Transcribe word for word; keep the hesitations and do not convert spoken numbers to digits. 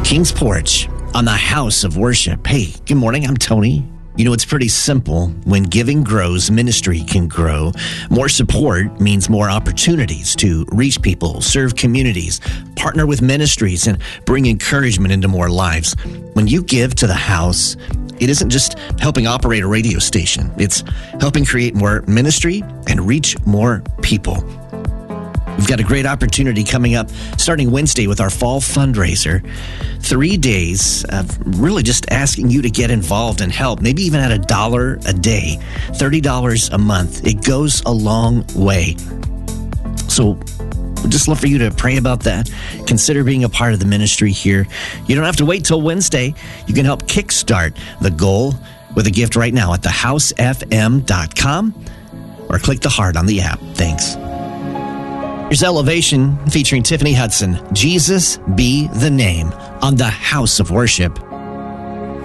King's Porch on the House of Worship. Hey, good morning. I'm Tony. You know, it's pretty simple. When giving grows, ministry can grow. More support means more opportunities to reach people, serve communities, partner with ministries, and bring encouragement into more lives. When you give to the house, it isn't just helping operate a radio station. It's helping create more ministry and reach more people. We've got a great opportunity coming up starting Wednesday with our fall fundraiser. Three days of really just asking you to get involved and help, maybe even at a dollar a day, thirty dollars a month. It goes a long way. So we'd just love for you to pray about that. Consider being a part of the ministry here. You don't have to wait till Wednesday. You can help kickstart the goal with a gift right now at the house f m dot com or click the heart on the app. Thanks. Here's Elevation featuring Tiffany Hudson. Jesus Be the Name on the House of Worship.